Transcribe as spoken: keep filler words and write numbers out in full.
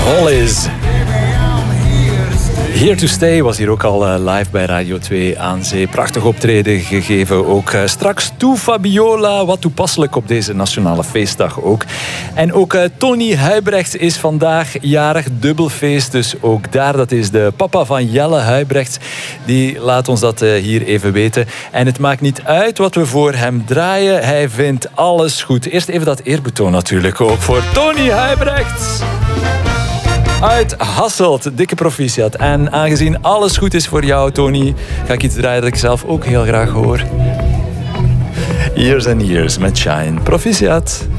Hollis. Here to Stay was hier ook al uh, live bij Radio twee aan Zee. Prachtig optreden gegeven ook. Uh, straks toe Fabiola, wat toepasselijk op deze nationale feestdag ook. En ook uh, Tony Huibrechts is vandaag jarig, dubbelfeest. Dus ook daar, dat is de papa van Jelle Huibrechts. Die laat ons dat uh, hier even weten. En het maakt niet uit wat we voor hem draaien. Hij vindt alles goed. Eerst even dat eerbetoon natuurlijk ook voor Tony Huibrechts. Uit Hasselt, dikke proficiat. En aangezien alles goed is voor jou, Tony, ga ik iets draaien dat ik zelf ook heel graag hoor. Years and Years met Shine. Proficiat.